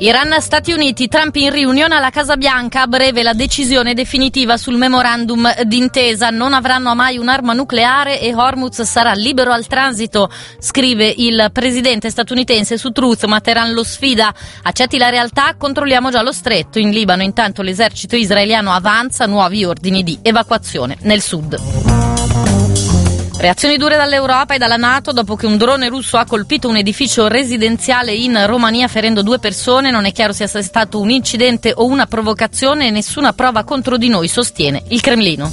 Iran-Stati Uniti, Trump in riunione alla Casa Bianca, a breve la decisione definitiva sul memorandum d'intesa. Non avranno mai un'arma nucleare e Hormuz sarà libero al transito, scrive il presidente statunitense su Truth, ma Teheran lo sfida. Accetti la realtà, controlliamo già lo stretto. In Libano intanto l'esercito israeliano avanza, nuovi ordini di evacuazione nel sud. Reazioni dure dall'Europa e dalla NATO dopo che un drone russo ha colpito un edificio residenziale in Romania ferendo 2 persone. Non è chiaro sia stato un incidente o una provocazione e nessuna prova contro di noi, sostiene il Cremlino.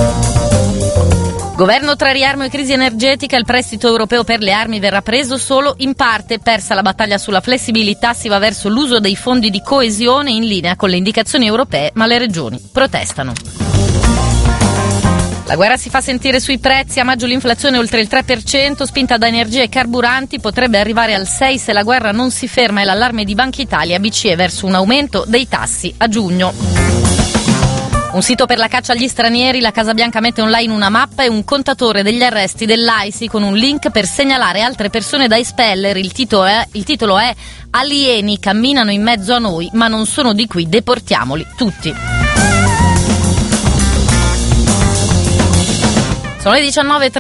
Governo tra riarmo e crisi energetica, il prestito europeo per le armi verrà preso solo in parte. Persa la battaglia sulla flessibilità, si va verso l'uso dei fondi di coesione in linea con le indicazioni europee, ma le regioni protestano. La guerra si fa sentire sui prezzi, a maggio l'inflazione oltre il 3%, spinta da energia e carburanti, potrebbe arrivare al 6% se la guerra non si ferma e l'allarme di Banca Italia, BCE verso un aumento dei tassi a giugno. Un sito per la caccia agli stranieri, la Casa Bianca mette online una mappa e un contatore degli arresti dell'AISI con un link per segnalare altre persone da espellere. Il titolo è Alieni camminano in mezzo a noi, ma non sono di qui, deportiamoli tutti. Sono le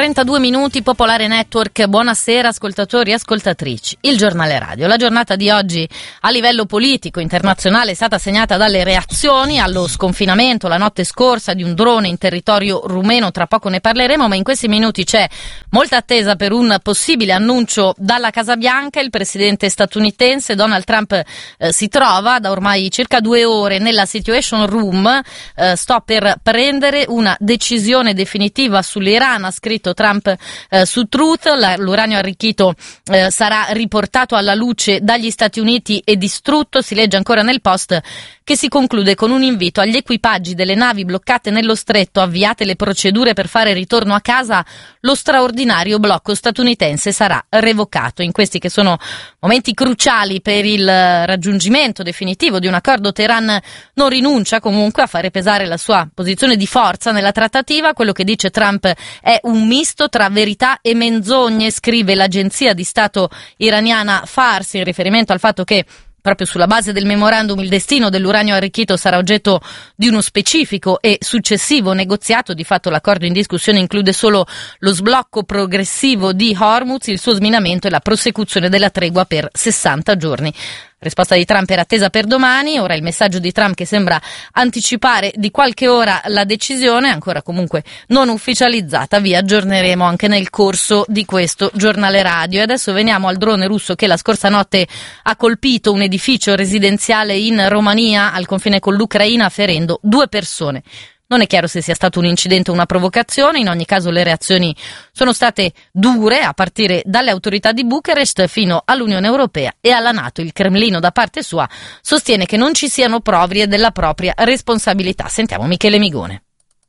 19:32, Popolare Network, buonasera ascoltatori e ascoltatrici. Il giornale radio. La giornata di oggi a livello politico internazionale è stata segnata dalle reazioni allo sconfinamento la notte scorsa di un drone in territorio rumeno, tra poco ne parleremo, ma in questi minuti c'è molta attesa per un possibile annuncio dalla Casa Bianca. Il presidente statunitense Donald Trump si trova da ormai circa 2 ore nella Situation Room, sto per prendere una decisione definitiva sull'Iran, ha scritto Trump su Truth. L'uranio arricchito sarà riportato alla luce dagli Stati Uniti e distrutto. Si legge ancora nel post che si conclude con un invito agli equipaggi delle navi bloccate nello stretto: avviate le procedure per fare ritorno a casa, lo straordinario blocco statunitense sarà revocato. In questi che sono momenti cruciali per il raggiungimento definitivo di un accordo, Teheran non rinuncia comunque a fare pesare la sua posizione di forza nella trattativa. Quello che dice Trump è un misto tra verità e menzogne, scrive l'agenzia di Stato iraniana Fars, in riferimento al fatto che proprio sulla base del memorandum il destino dell'uranio arricchito sarà oggetto di uno specifico e successivo negoziato. Di fatto l'accordo in discussione include solo lo sblocco progressivo di Hormuz, il suo sminamento e la prosecuzione della tregua per 60 giorni. Risposta di Trump era attesa per domani. Ora il messaggio di Trump che sembra anticipare di qualche ora la decisione, ancora comunque non ufficializzata. Vi aggiorneremo anche nel corso di questo giornale radio. E adesso veniamo al drone russo che la scorsa notte ha colpito un edificio residenziale in Romania al confine con l'Ucraina, ferendo 2 persone. Non è chiaro se sia stato un incidente o una provocazione, in ogni caso le reazioni sono state dure, a partire dalle autorità di Bucarest fino all'Unione Europea e alla NATO. Il Cremlino, da parte sua, sostiene che non ci siano prove della propria responsabilità. Sentiamo Michele Migone.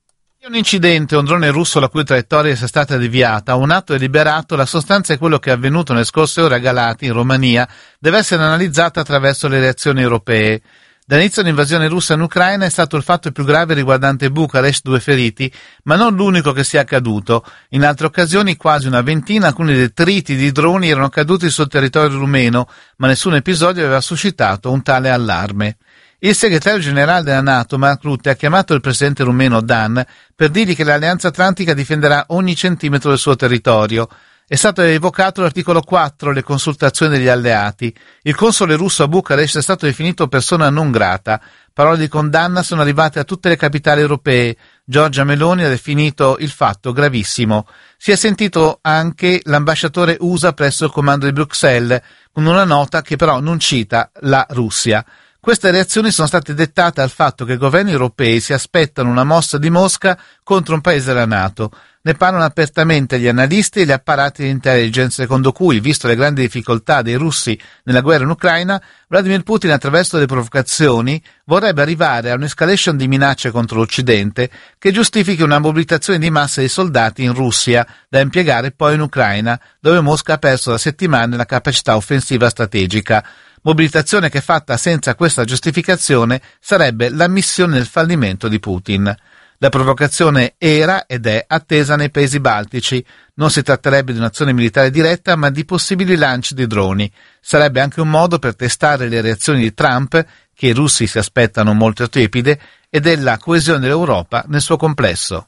Un incidente, un drone russo la cui traiettoria sia stata deviata, un atto deliberato, la sostanza è quello che è avvenuto nelle scorse ore a Galati, in Romania, deve essere analizzata attraverso le reazioni europee. Dall'inizio dell'invasione russa in Ucraina è stato il fatto più grave riguardante Bucarest, 2 feriti, ma non l'unico che sia accaduto. In altre occasioni, quasi una ventina, alcuni detriti di droni erano caduti sul territorio rumeno, ma nessun episodio aveva suscitato un tale allarme. Il segretario generale della NATO, Mark Rutte, ha chiamato il presidente rumeno Dan per dirgli che l'Alleanza Atlantica difenderà ogni centimetro del suo territorio. È stato evocato l'articolo 4, le consultazioni degli alleati. Il console russo a Bucarest è stato definito persona non grata. Parole di condanna sono arrivate a tutte le capitali europee. Giorgia Meloni ha definito il fatto gravissimo. Si è sentito anche l'ambasciatore USA presso il comando di Bruxelles, con una nota che però non cita la Russia. Queste reazioni sono state dettate dal fatto che i governi europei si aspettano una mossa di Mosca contro un paese della NATO. Ne parlano apertamente gli analisti e gli apparati di intelligence, secondo cui, visto le grandi difficoltà dei russi nella guerra in Ucraina, Vladimir Putin, attraverso le provocazioni, vorrebbe arrivare a un'escalation di minacce contro l'Occidente che giustifichi una mobilitazione di massa di soldati in Russia, da impiegare poi in Ucraina, dove Mosca ha perso da settimane la capacità offensiva strategica. Mobilitazione che, fatta senza questa giustificazione, sarebbe l'ammissione del fallimento di Putin. La provocazione era ed è attesa nei paesi baltici. Non si tratterebbe di un'azione militare diretta, ma di possibili lanci di droni. Sarebbe anche un modo per testare le reazioni di Trump, che i russi si aspettano molto tepide, e della coesione dell'Europa nel suo complesso.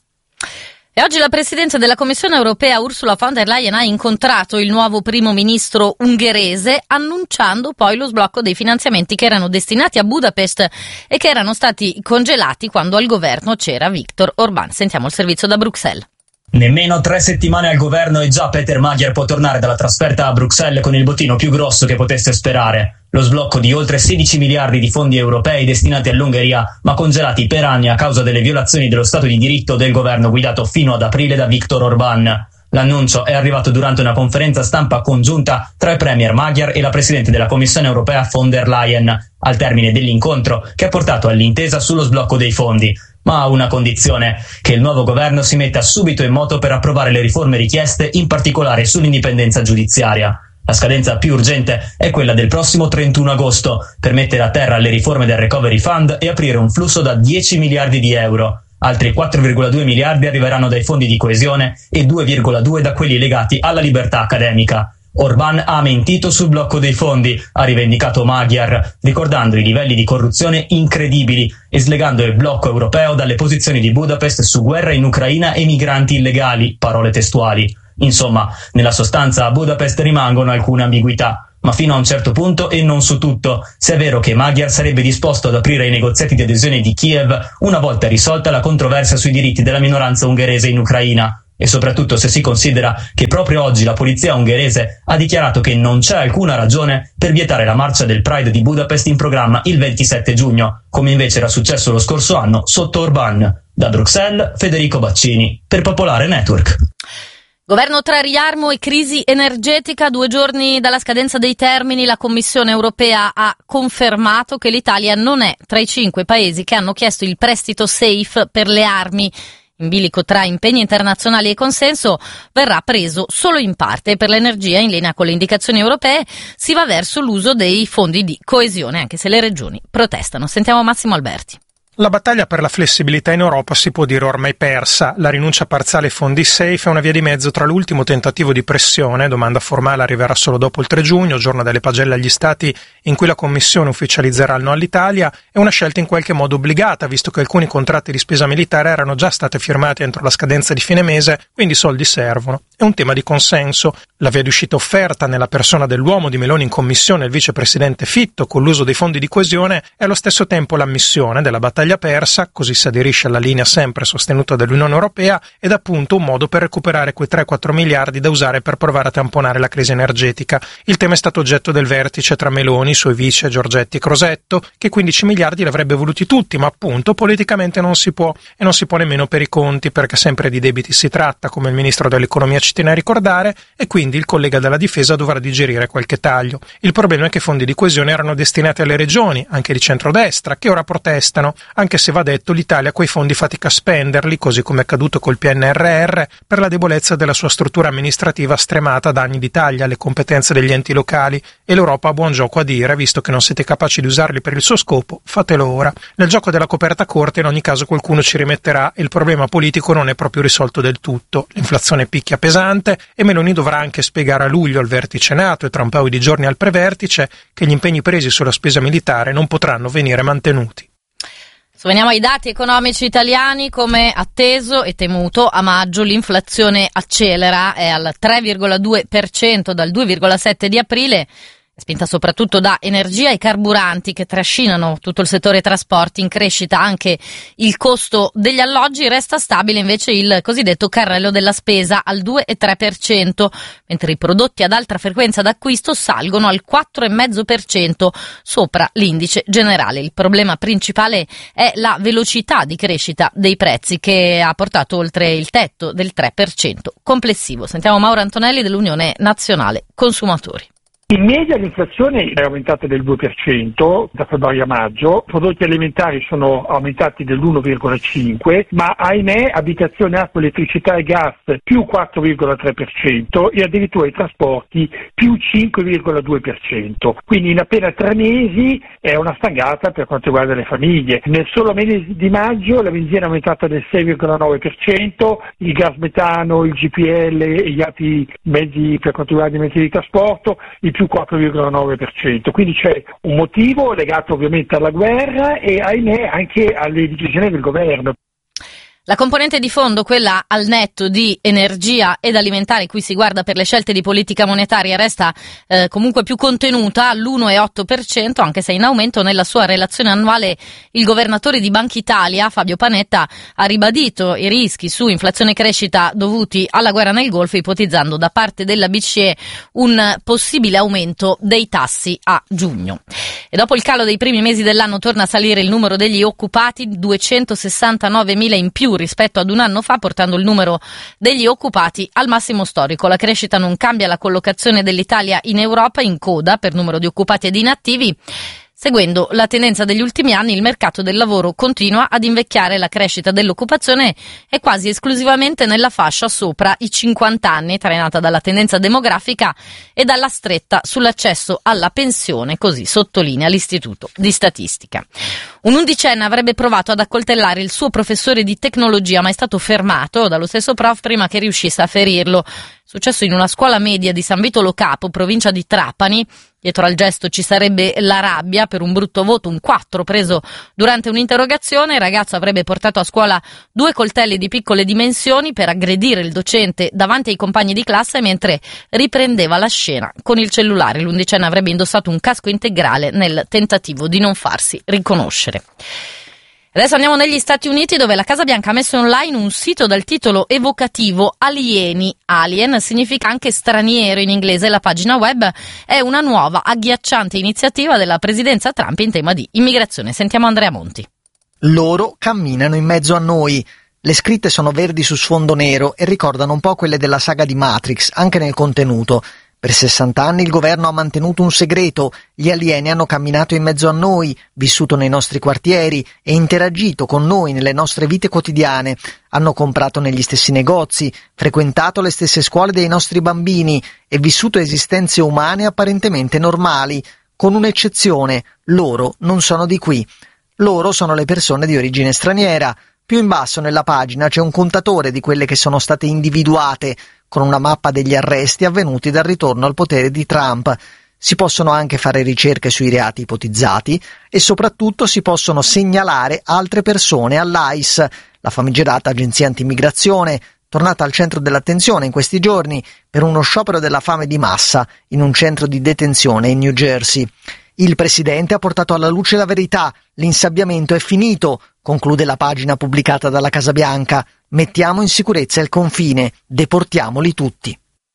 E oggi la Presidente della Commissione europea Ursula von der Leyen ha incontrato il nuovo primo ministro ungherese, annunciando poi lo sblocco dei finanziamenti che erano destinati a Budapest e che erano stati congelati quando al governo c'era Viktor Orbán. Sentiamo il servizio da Bruxelles. Nemmeno 3 settimane al governo e già Peter Magyar può tornare dalla trasferta a Bruxelles con il bottino più grosso che potesse sperare. Lo sblocco di oltre 16 miliardi di fondi europei destinati all'Ungheria, ma congelati per anni a causa delle violazioni dello Stato di diritto del governo guidato fino ad aprile da Viktor Orbán. L'annuncio è arrivato durante una conferenza stampa congiunta tra il premier Magyar e la Presidente della Commissione europea von der Leyen, al termine dell'incontro che ha portato all'intesa sullo sblocco dei fondi, ma a una condizione: che il nuovo governo si metta subito in moto per approvare le riforme richieste, in particolare sull'indipendenza giudiziaria. La scadenza più urgente è quella del prossimo 31 agosto, per mettere a terra le riforme del Recovery Fund e aprire un flusso da 10 miliardi di euro. Altri 4,2 miliardi arriveranno dai fondi di coesione e 2,2 da quelli legati alla libertà accademica. Orbán ha mentito sul blocco dei fondi, ha rivendicato Magyar, ricordando i livelli di corruzione incredibili e slegando il blocco europeo dalle posizioni di Budapest su guerra in Ucraina e migranti illegali, parole testuali. Insomma, nella sostanza a Budapest rimangono alcune ambiguità, ma fino a un certo punto e non su tutto, se è vero che Magyar sarebbe disposto ad aprire i negoziati di adesione di Kiev una volta risolta la controversia sui diritti della minoranza ungherese in Ucraina. E soprattutto se si considera che proprio oggi la polizia ungherese ha dichiarato che non c'è alcuna ragione per vietare la marcia del Pride di Budapest in programma il 27 giugno, come invece era successo lo scorso anno sotto Orbán. Da Bruxelles, Federico Baccini, per Popolare Network. Governo tra riarmo e crisi energetica. 2 giorni dalla scadenza dei termini, la Commissione europea ha confermato che l'Italia non è tra i 5 paesi che hanno chiesto il prestito SAFE per le armi. In bilico tra impegni internazionali e consenso verrà preso solo in parte. Per l'energia, in linea con le indicazioni europee, si va verso l'uso dei fondi di coesione, anche se le regioni protestano. Sentiamo Massimo Alberti. La battaglia per la flessibilità in Europa si può dire ormai persa. La rinuncia parziale ai fondi SAFE è una via di mezzo tra l'ultimo tentativo di pressione, domanda formale arriverà solo dopo il 3 giugno, giorno delle pagelle agli Stati in cui la Commissione ufficializzerà il no all'Italia, e una scelta in qualche modo obbligata, visto che alcuni contratti di spesa militare erano già stati firmati entro la scadenza di fine mese, quindi i soldi servono. È un tema di consenso. La via d'uscita offerta nella persona dell'uomo di Meloni in Commissione, il vicepresidente Fitto, con l'uso dei fondi di coesione, è allo stesso tempo l'ammissione della battaglia persa, così si aderisce alla linea sempre sostenuta dall'Unione Europea, ed appunto un modo per recuperare quei 3-4 miliardi da usare per provare a tamponare la crisi energetica. Il tema è stato oggetto del vertice tra Meloni, i suoi vice Giorgetti e Crosetto, che 15 miliardi li avrebbe voluti tutti, ma appunto politicamente non si può, e non si può nemmeno per i conti, perché sempre di debiti si tratta, come il ministro dell'economia ci tiene a ricordare, e quindi il collega della difesa dovrà digerire qualche taglio. Il problema è che i fondi di coesione erano destinati alle regioni, anche di centrodestra, che ora protestano, anche se va detto l'Italia quei fondi fatica a spenderli, così come è accaduto col PNRR, per la debolezza della sua struttura amministrativa stremata da anni di tagli alle competenze degli enti locali, e l'Europa ha buon gioco a dire: visto che non siete capaci di usarli per il suo scopo, fatelo ora. Nel gioco della coperta corta in ogni caso qualcuno ci rimetterà, e il problema politico non è proprio risolto del tutto. L'inflazione picchia pesante e Meloni dovrà anche spiegare a luglio al vertice NATO e tra un paio di giorni al prevertice che gli impegni presi sulla spesa militare non potranno venire mantenuti. Veniamo ai dati economici italiani. Come atteso e temuto, a maggio l'inflazione accelera, è al 3,2% dal 2,7% di aprile, spinta soprattutto da energia e carburanti che trascinano tutto il settore trasporti. In crescita anche il costo degli alloggi. Resta stabile invece il cosiddetto carrello della spesa al 2,3%, mentre i prodotti ad alta frequenza d'acquisto salgono al 4,5% sopra l'indice generale. Il problema principale è la velocità di crescita dei prezzi, che ha portato oltre il tetto del 3% complessivo. Sentiamo Mauro Antonelli dell'Unione Nazionale Consumatori. In media l'inflazione è aumentata del 2% da febbraio a maggio, i prodotti alimentari sono aumentati dell'1,5%, ma ahimè abitazione, acqua, elettricità e gas più 4,3% e addirittura i trasporti più 5,2%. Quindi in appena 3 mesi è una stangata per quanto riguarda le famiglie. Nel solo mese di maggio la benzina è aumentata del 6,9%, il gas metano, il GPL e gli altri mezzi per quanto riguarda i mezzi di trasporto il più 4,9%, quindi c'è un motivo legato ovviamente alla guerra e ahimè anche alle decisioni del governo. La componente di fondo, quella al netto di energia ed alimentari, cui si guarda per le scelte di politica monetaria, resta comunque più contenuta all'1,8%, anche se in aumento. Nella sua relazione annuale il governatore di Banca Italia, Fabio Panetta, ha ribadito i rischi su inflazione e crescita dovuti alla guerra nel Golfo, ipotizzando da parte della BCE un possibile aumento dei tassi a giugno. E dopo il calo dei primi mesi dell'anno torna a salire il numero degli occupati, 269.000 in più rispetto ad un anno fa, portando il numero degli occupati al massimo storico. La crescita non cambia la collocazione dell'Italia in Europa, in coda per numero di occupati ed inattivi. Seguendo la tendenza degli ultimi anni, il mercato del lavoro continua ad invecchiare, la crescita dell'occupazione è quasi esclusivamente nella fascia sopra i 50 anni, trainata dalla tendenza demografica e dalla stretta sull'accesso alla pensione, così sottolinea l'Istituto di Statistica. Un undicenne avrebbe provato ad accoltellare il suo professore di tecnologia, ma è stato fermato dallo stesso prof prima che riuscisse a ferirlo. Successo in una scuola media di San Vito Lo Capo, provincia di Trapani. Dietro al gesto ci sarebbe la rabbia per un brutto voto, un 4 preso durante un'interrogazione. Il ragazzo avrebbe portato a scuola 2 coltelli di piccole dimensioni per aggredire il docente davanti ai compagni di classe mentre riprendeva la scena con il cellulare. L'undicenne avrebbe indossato un casco integrale nel tentativo di non farsi riconoscere. Adesso andiamo negli Stati Uniti, dove la Casa Bianca ha messo online un sito dal titolo evocativo Alieni. Alien significa anche straniero in inglese. La pagina web è una nuova agghiacciante iniziativa della presidenza Trump in tema di immigrazione. Sentiamo Andrea Monti. Loro camminano in mezzo a noi. Le scritte sono verdi su sfondo nero e ricordano un po' quelle della saga di Matrix, anche nel contenuto. Per 60 anni il governo ha mantenuto un segreto. Gli alieni hanno camminato in mezzo a noi, vissuto nei nostri quartieri e interagito con noi nelle nostre vite quotidiane. Hanno comprato negli stessi negozi, frequentato le stesse scuole dei nostri bambini e vissuto esistenze umane apparentemente normali. Con un'eccezione, loro non sono di qui. Loro sono le persone di origine straniera. Più in basso nella pagina c'è un contatore di quelle che sono state individuate, con una mappa degli arresti avvenuti dal ritorno al potere di Trump. Si possono anche fare ricerche sui reati ipotizzati e soprattutto si possono segnalare altre persone all'ICE, la famigerata agenzia anti-immigrazione, tornata al centro dell'attenzione in questi giorni per uno sciopero della fame di massa in un centro di detenzione in New Jersey. Il presidente ha portato alla luce la verità, l'insabbiamento è finito, conclude la pagina pubblicata dalla Casa Bianca. Mettiamo in sicurezza il confine, deportiamoli tutti.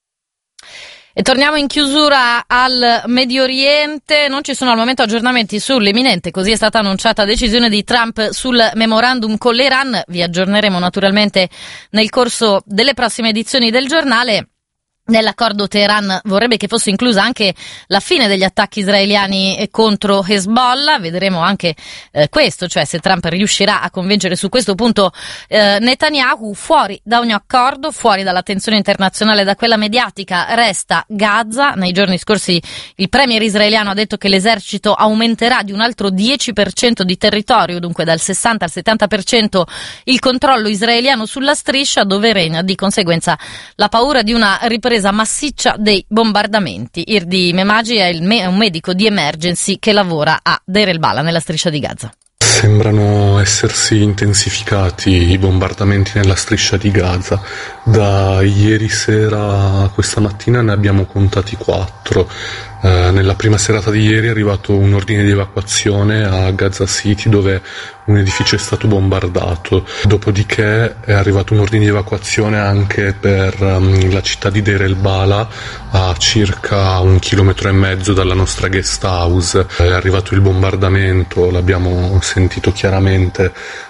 E torniamo in chiusura al Medio Oriente. Non ci sono al momento aggiornamenti sull'imminente, così è stata annunciata, decisione di Trump sul memorandum con l'Iran. Vi aggiorneremo naturalmente nel corso delle prossime edizioni del giornale. Nell'accordo Teheran vorrebbe che fosse inclusa anche la fine degli attacchi israeliani contro Hezbollah. Vedremo anche questo, cioè se Trump riuscirà a convincere su questo punto Netanyahu. Fuori da ogni accordo, fuori dall'attenzione internazionale, da quella mediatica, resta Gaza. Nei giorni scorsi il premier israeliano ha detto che l'esercito aumenterà di un altro 10% di territorio, dunque dal 60 al 70% il controllo israeliano sulla striscia, dove regna di conseguenza la paura di una ripresa massiccia dei bombardamenti. Irdi Memaji è un medico di emergency che lavora a Deir el-Bala, nella striscia di Gaza. Sembrano essersi intensificati i bombardamenti nella striscia di Gaza. Da ieri sera a questa mattina ne abbiamo contati 4. Nella prima serata di ieri è arrivato un ordine di evacuazione a Gaza City, dove un edificio è stato bombardato. Dopodiché è arrivato un ordine di evacuazione anche per la città di Deir el-Bala, a circa 1,5 chilometri dalla nostra guest house. È arrivato il bombardamento, l'abbiamo sentito chiaramente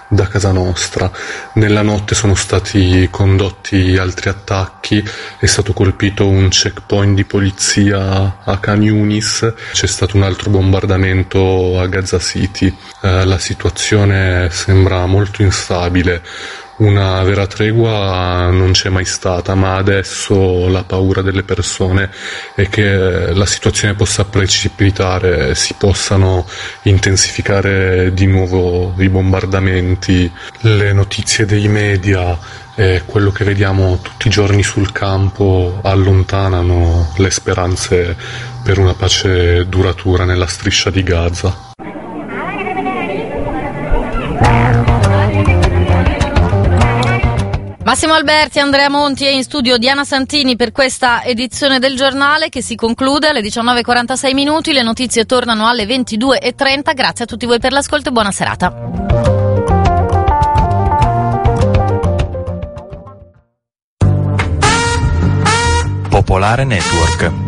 da casa nostra. Nella notte sono stati condotti altri attacchi, è stato colpito un checkpoint di polizia a Khan Yunis, c'è stato un altro bombardamento a Gaza City. La situazione sembra molto instabile. Una vera tregua non c'è mai stata, ma adesso la paura delle persone è che la situazione possa precipitare, si possano intensificare di nuovo i bombardamenti. Le notizie dei media e quello che vediamo tutti i giorni sul campo allontanano le speranze per una pace duratura nella striscia di Gaza. Massimo Alberti, Andrea Monti e in studio Diana Santini per questa edizione del giornale che si conclude alle 19:46 minuti. Le notizie tornano alle 22:30. Grazie a tutti voi per l'ascolto e buona serata. Popolare Network.